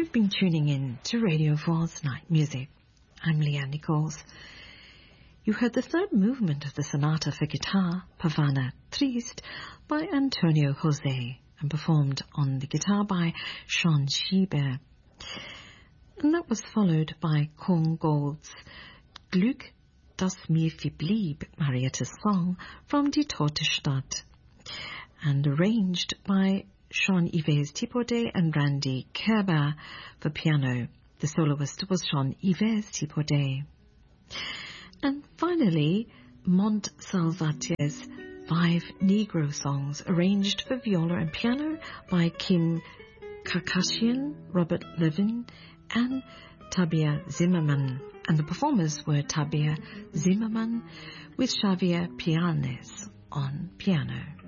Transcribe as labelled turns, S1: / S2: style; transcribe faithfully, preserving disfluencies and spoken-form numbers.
S1: You've been tuning in to Radio four's Night Music. I'm Leanne Nichols. You heard the third movement of the sonata for guitar, Pavana Triste, by Antonio José, and performed on the guitar by Sean Schieber. And that was followed by Korn Gold's Glück, das mir verblieb, Marietta's song from Die Tote Stadt, and arranged by Jean-Yves Thibaudet and Randy Kerber for piano. The soloist was Jean-Yves Thibaudet. And finally, Mont Salvatier's five Negro songs arranged for viola and piano by Kim Kakashian, Robert Levin, and Tabia Zimmerman. And the performers were Tabia Zimmerman with Xavier Pianes on piano.